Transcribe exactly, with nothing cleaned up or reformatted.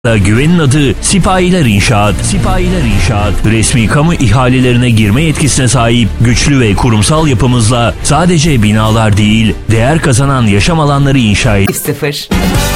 Güvenin adı Sipahiler İnşaat. Sipahiler İnşaat, resmi kamu ihalelerine girme yetkisine sahip güçlü ve kurumsal yapımızla sadece binalar değil, değer kazanan yaşam alanları inşa ediyor. sıfır